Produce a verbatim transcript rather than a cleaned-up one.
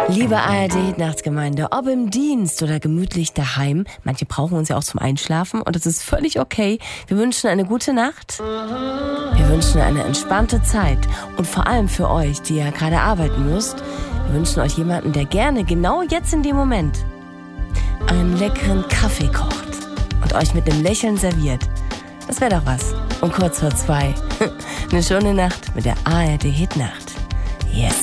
Liebe A R D-Hitnachtsgemeinde, ob im Dienst oder gemütlich daheim, manche brauchen uns ja auch zum Einschlafen und das ist völlig okay. Wir wünschen eine gute Nacht, wir wünschen eine entspannte Zeit und vor allem für euch, die ja gerade arbeiten müsst, wir wünschen euch jemanden, der gerne genau jetzt in dem Moment einen leckeren Kaffee kocht und euch mit einem Lächeln serviert. Das wäre doch was. Und kurz vor zwei, eine schöne Nacht mit der A R D-Hitnacht. Yes.